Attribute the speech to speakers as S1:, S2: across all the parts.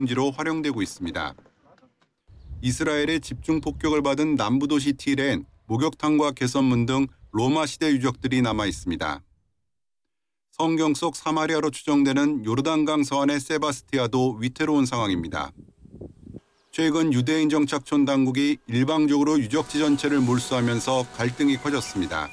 S1: 지로 활용되고 있습니다. 이스라엘의 집중 폭격을 받은 남부도시 티레엔 목욕탕과 개선문 등 로마 시대 유적들이 남아 있습니다. 성경 속 사마리아로 추정되는 요르단강 서안의 세바스티아도 위태로운 상황입니다. 최근 유대인 정착촌 당국이 일방적으로 유적지 전체를 몰수하면서 갈등이 커졌습니다.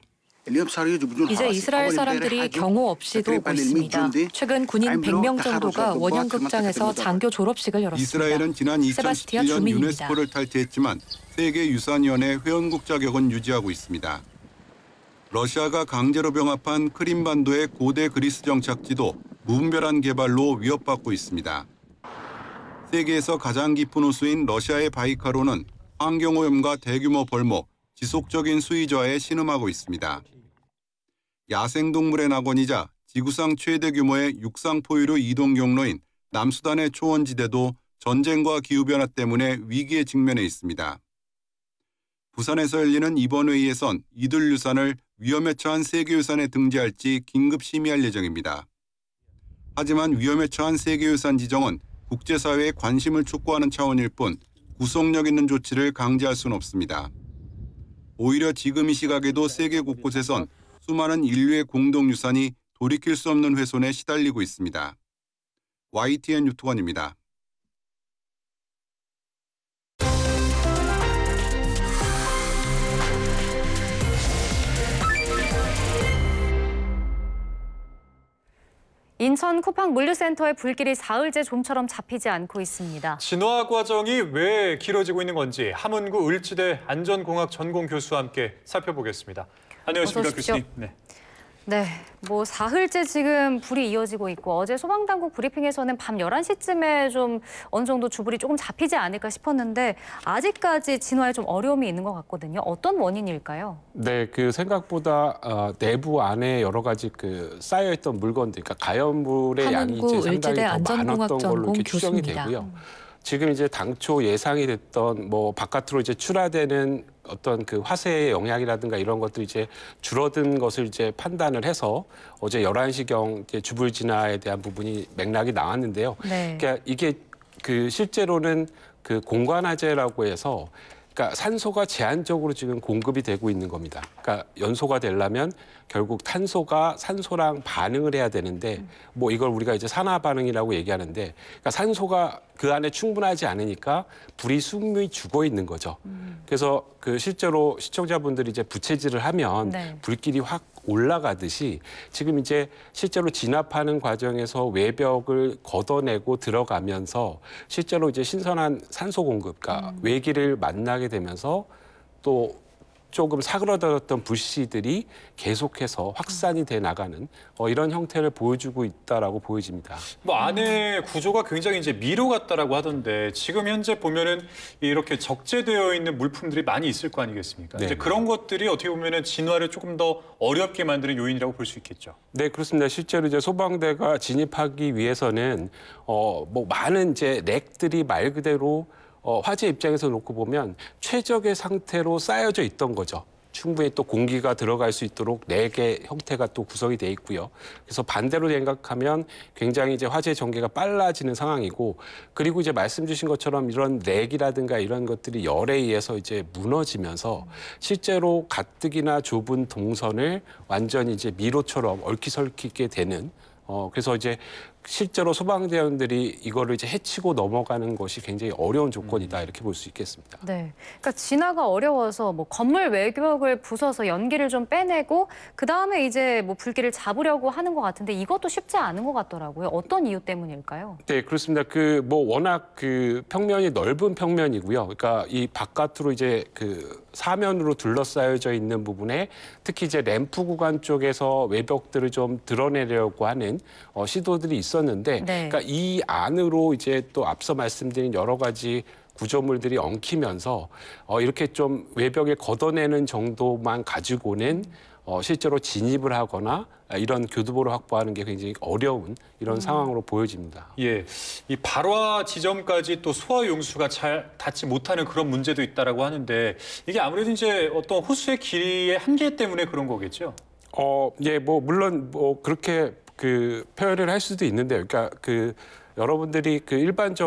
S2: 이제 이스라엘 사람들이 경호 없이도 오고 있습니다. 최근 군인 100명 정도가 원형극장에서 장교 졸업식을 열었습니다.
S1: 이스라엘은 지난 2017년 유네스코를 탈퇴했지만 세계유산위원회 회원국 자격은 유지하고 있습니다. 러시아가 강제로 병합한 크림반도의 고대 그리스 정착지도 무분별한 개발로 위협받고 있습니다. 세계에서 가장 깊은 호수인 러시아의 바이칼호는 환경오염과 대규모 벌목, 지속적인 수위 저하에 신음하고 있습니다. 야생동물의 낙원이자 지구상 최대 규모의 육상 포유류 이동 경로인 남수단의 초원지대도 전쟁과 기후변화 때문에 위기에 직면해 있습니다. 부산에서 열리는 이번 회의에선 이들 유산을 위험에 처한 세계유산에 등재할지 긴급 심의할 예정입니다. 하지만 위험에 처한 세계유산 지정은 국제사회의 관심을 촉구하는 차원일 뿐 구속력 있는 조치를 강제할 수는 없습니다. 오히려 지금 이 시각에도 세계 곳곳에선 수많은 인류의 공동유산이 돌이킬 수 없는 훼손에 시달리고 있습니다. YTN 유튜원입니다.
S3: 인천 쿠팡 물류센터의 불길이 사흘째 좀처럼 잡히지 않고 있습니다.
S4: 진화 과정이 왜 길어지고 있는 건지 함은구 을지대 안전공학 전공 교수와 함께 살펴보겠습니다. 안녕하십니까 교수님.
S3: 네, 뭐 사흘째 지금 불이 이어지고 있고 어제 소방당국 브리핑에서는 밤 11시쯤에 좀 어느 정도 주불이 조금 잡히지 않을까 싶었는데 아직까지 진화에 좀 어려움이 있는 것 같거든요. 어떤 원인일까요?
S5: 네, 그 생각보다 내부 안에 여러 가지 쌓여있던 물건들, 그러니까 가연물의 양이 이제 상당히 더 많았던 걸로 이렇게 추정이 되고요. 지금 이제 당초 예상이 됐던 바깥으로 이제 출하되는 어떤 그 화재의 영향이라든가 이런 것들이 이제 줄어든 것을 이제 판단을 해서 어제 11시경 이제 주불 진화에 대한 부분이 맥락이 나왔는데요.
S3: 네.
S5: 그러니까 이게 실제로는 공관 화재라고 해서 그러니까 산소가 제한적으로 지금 공급이 되고 있는 겁니다. 그러니까 연소가 되려면 결국 탄소가 산소랑 반응을 해야 되는데 이걸 우리가 이제 산화 반응이라고 얘기하는데 그러니까 산소가 그 안에 충분하지 않으니까 불이 숨이 죽어 있는 거죠. 그래서 실제로 시청자분들이 이제 부채질을 하면 불길이 확 올라가듯이 지금 이제 실제로 진압하는 과정에서 외벽을 걷어내고 들어가면서 실제로 이제 신선한 산소 공급, 그러니까 외기를 만나게 되면서 또 조금 사그러들었던 불씨들이 계속해서 확산이 돼 나가는 이런 형태를 보여주고 있다라고 보여집니다.
S4: 안에 구조가 굉장히 이제 미로 같다라고 하던데 지금 현재 보면은 이렇게 적재되어 있는 물품들이 많이 있을 거 아니겠습니까?
S5: 네.
S4: 이제 그런 것들이 어떻게 보면은 진화를 조금 더 어렵게 만드는 요인이라고 볼 수 있겠죠.
S5: 네, 그렇습니다. 실제로 이제 소방대가 진입하기 위해서는 많은 이제 렉들이 말 그대로 화재 입장에서 놓고 보면 최적의 상태로 쌓여져 있던 거죠. 충분히 또 공기가 들어갈 수 있도록 렉의 형태가 또 구성이 돼 있고요. 그래서 반대로 생각하면 굉장히 이제 화재 전개가 빨라지는 상황이고 그리고 이제 말씀 주신 것처럼 이런 렉이라든가 이런 것들이 열에 의해서 이제 무너지면서 실제로 가뜩이나 좁은 동선을 완전히 이제 미로처럼 얽히설키게 되는 그래서 이제 실제로 소방대원들이 이거를 이제 해치고 넘어가는 것이 굉장히 어려운 조건이다 이렇게 볼 수 있겠습니다.
S3: 네, 그러니까 진화가 어려워서 건물 외벽을 부숴서 연기를 좀 빼내고 그 다음에 이제 불길을 잡으려고 하는 것 같은데 이것도 쉽지 않은 것 같더라고요. 어떤 이유 때문일까요?
S5: 네, 그렇습니다. 워낙 평면이 넓은 평면이고요. 그러니까 이 바깥으로 이제 사면으로 둘러싸여져 있는 부분에 특히 이제 램프 구간 쪽에서 외벽들을 좀 드러내려고 하는 시도들이 있었는데, 그러니까 이 안으로 이제 또 앞서 말씀드린 여러 가지 구조물들이 엉키면서 이렇게 좀 외벽에 걷어내는 정도만 가지고는 실제로 진입을 하거나 이런 교두보를 확보하는 게 굉장히 어려운 이런 상황으로 보여집니다.
S4: 예, 이 발화 지점까지 또 소화 용수가 잘 닿지 못하는 그런 문제도 있다라고 하는데 이게 아무래도 이제 어떤 호수의 길이의 한계 때문에 그런 거겠죠?
S5: 예, 물론 그렇게 표현을 할 수도 있는데요. 그러니까 여러분들이 그 일반적으로